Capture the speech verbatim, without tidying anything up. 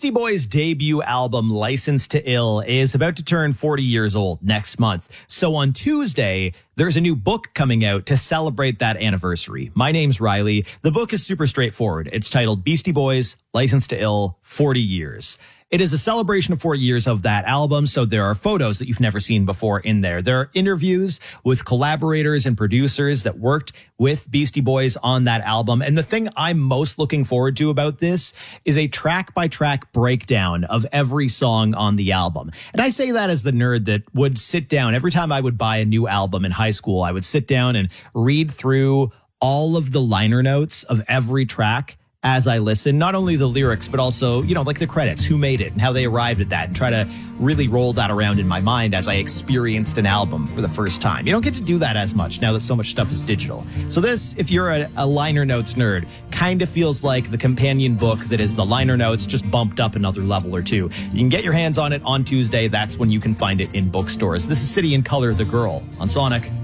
Beastie Boys' debut album, License to Ill, is about to turn forty years old next month. So on Tuesday, there's a new book coming out to celebrate that anniversary. My name's Riley. The book is super straightforward. It's titled Beastie Boys, License to Ill, forty years. It is a celebration of forty years of that album, so there are photos that you've never seen before in there. There are interviews with collaborators and producers that worked with Beastie Boys on that album. And the thing I'm most looking forward to about this is a track-by-track breakdown of every song on the album. And I say that as the nerd that would sit down. Every time I would buy a new album in high school, I would sit down and read through all of the liner notes of every track as I listen, not only the lyrics, but also, you know, like the credits, who made it and how they arrived at that, and try to really roll that around in my mind as I experienced an album for the first time. You don't get to do that as much now that so much stuff is digital. So this, if you're a, a liner notes nerd, kind of feels like the companion book that is the liner notes, just bumped up another level or two. You can get your hands on it on Tuesday. That's when you can find it in bookstores. This is City and Color, The Girl on Sonic.